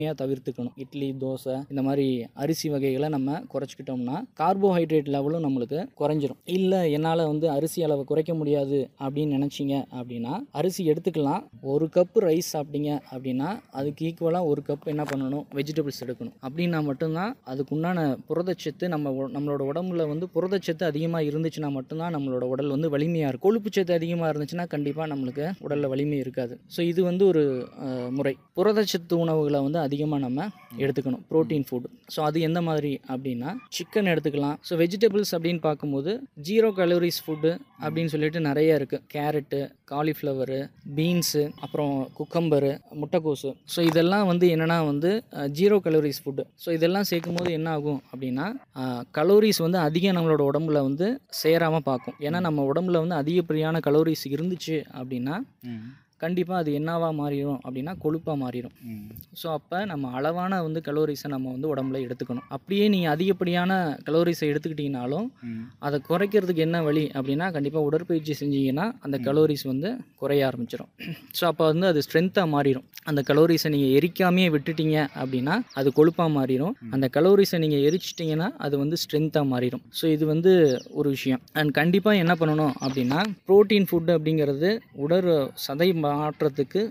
தவிர்த்துக்கணும். இட்லி, தோசை இந்த மாதிரி அரிசி வகைகளை நம்ம குறைச்சிக்கிட்டோம்னா கார்போஹைட்ரேட் லெவலும் நம்மளுக்கு குறைஞ்சிரும். இல்லை என்னால் அரிசி அளவை குறைக்க முடியாது அப்படின்னு நினச்சிங்க அப்படின்னா அரிசி எடுத்துக்கலாம். 1 கப்பு ரைஸ் சாப்பிட்டீங்க அப்படின்னா அதுக்கு ஈக்குவலாக 1 கப் என்ன பண்ணணும், வெஜிடபிள்ஸ் எடுக்கணும். அப்படின்னா மட்டும்தான் அதுக்குண்டான புரதச்சத்து நம்மளோட உடம்புல புரதச்சத்து அதிகமாக இருந்துச்சுன்னா மட்டும்தான் நம்மளோட உடல் வலிமையாக இருக்கும். கொழுப்புச்சத்து அதிகமாக இருந்துச்சுன்னா கண்டிப்பாக நம்மளுக்கு உடலில் வலிமை இருக்காது. ஸோ இது ஒரு முறை. புரதச்சத்து உணவுகளை அதிகமாக நம்ம எடுத்துக்கணும், புரோட்டீன் ஃபுட். ஸோ அது எந்த மாதிரி அப்படின்னா சிக்கன் எடுத்துக்கலாம். ஸோ வெஜிடபிள்ஸ் அப்படின்னு பார்க்கும்போது 0 கலோரிஸ் ஃபுட்டு அப்படின்னு சொல்லிட்டு நிறைய இருக்குது. கேரட்டு, காலிஃப்ளவரு, பீன்ஸு, அப்புறம் குக்கம்பரு, முட்டைக்கோசு. ஸோ இதெல்லாம் என்னென்னா 0 கலோரிஸ் ஃபுட்டு. ஸோ இதெல்லாம் சேர்க்கும் போது என்ன ஆகும் அப்படின்னா கலோரிஸ் அதிகம் நம்மளோட உடம்புல சேராமல் பார்க்கும். ஏன்னா நம்ம உடம்புல அதிகப்படியான கலோரிஸ் இருந்துச்சு அப்படின்னா கண்டிப்பாக அது என்னவா மாறிடும் அப்படின்னா கொழுப்பாக மாறிடும். ஸோ அப்போ நம்ம அளவான கலோரிஸை நம்ம உடம்புல எடுத்துக்கணும். அப்படியே நீங்கள் அதிகப்படியான கலோரிஸை எடுத்துக்கிட்டிங்கனாலும் அதை குறைக்கிறதுக்கு என்ன வழி அப்படின்னா கண்டிப்பாக உடற்பயிற்சி செஞ்சீங்கன்னா அந்த கலோரிஸ் குறைய ஆரம்பிச்சிடும். ஸோ அப்போ அது ஸ்ட்ரென்த்தாக மாறிடும். அந்த கலோரிஸை நீங்கள் எரிக்காமையே விட்டுட்டீங்க அப்படின்னா அது கொழுப்பாக மாறிடும். அந்த கலோரிஸை நீங்கள் எரிச்சிட்டிங்கன்னா அது ஸ்ட்ரென்த்தாக மாறிடும். ஸோ இது ஒரு விஷயம். அண்ட் கண்டிப்பாக என்ன பண்ணணும் அப்படின்னா ப்ரோட்டீன் ஃபுட்டு அப்படிங்கிறது உடல் சதை மாற்றத்துக்கு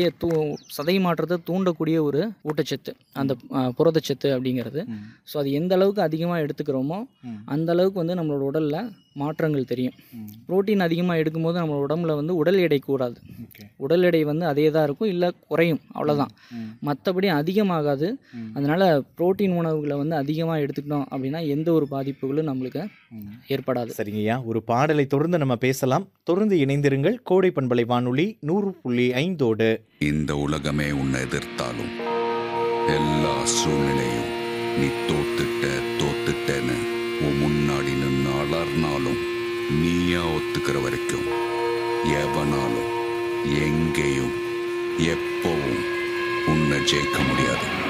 சதை மாற்றத்தை தூண்டக்கூடிய ஒரு ஊட்டச்சத்து, அந்த புரதச்சத்து அப்படிங்கிறது. ஸோ அது எந்த அளவுக்கு அதிகமாக எடுத்துக்கிறோமோ அந்த அளவுக்கு நம்மளோட உடலில் மாற்றங்கள் தெரியும். புரோட்டீன் அதிகமாக எடுக்கும்போது நம்ம உடம்புல உடல் எடை கூடாது. உடல் எடை அதே தான் இருக்கும், இல்லை குறையும், அவ்வளோதான். மற்றபடி அதிகமாகாது. அதனால் புரோட்டீன் உணவுகளை அதிகமாக எடுத்துக்கிட்டோம் அப்படின்னா எந்த ஒரு பாதிப்புகளும் நம்மளுக்கு ஏற்படாது. சரிங்கய்யா, ஒரு பாடலை தொடர்ந்து நம்ம பேசலாம். தொடர்ந்து இணைந்திருங்கள். கோடை பண்பலை வானொலி 100.5. இந்த உலகமே உன்னை எதிர்த்தாலும் எல்லா சூழ்நிலையும் நீ தோத்துட்டேன்னு உன் முன்னாடி நின்று அலர்னாலும் நீயா ஒத்துக்கிற வரைக்கும் எவனாலும் எங்கேயும் எப்பவும் உன்னை ஜெயிக்க முடியாது.